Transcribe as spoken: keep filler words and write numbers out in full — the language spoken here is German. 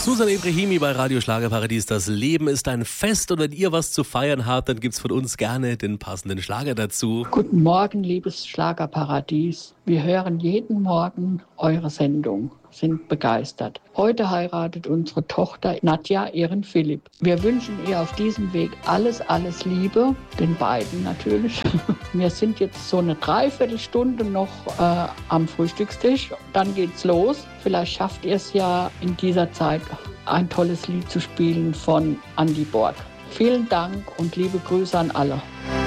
Susan Ebrahimi bei Radio Schlagerparadies. Das Leben ist ein Fest und wenn ihr was zu feiern habt, dann gibt's von uns gerne den passenden Schlager dazu. Guten Morgen, liebes Schlagerparadies. Wir hören jeden Morgen eure Sendung, sind begeistert. Heute heiratet unsere Tochter Nadja ihren Philipp. Wir wünschen ihr auf diesem Weg alles, alles Liebe, den beiden natürlich. Wir sind jetzt so eine Dreiviertelstunde noch äh, am Frühstückstisch, dann geht's los. Vielleicht schafft ihr es ja in dieser Zeit, ein tolles Lied zu spielen von Andy Borg. Vielen Dank und liebe Grüße an alle.